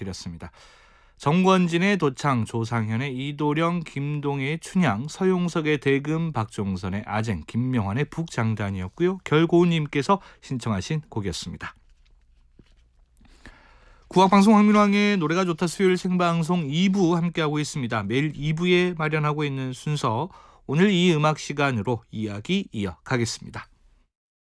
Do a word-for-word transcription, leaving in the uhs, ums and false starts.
들려드렸습니다. 정권진의 도창, 조상현의 이도령, 김동혜의 춘향, 서용석의 대금, 박종선의 아쟁, 김명환의 북장단이었고요. 결고은님께서 신청하신 곡이었습니다. 국악방송 황민왕의 노래가 좋다 수요일 생방송 이 부 함께하고 있습니다. 매일 이 부에 마련하고 있는 순서, 오늘 이 음악 시간으로 이야기 이어가겠습니다.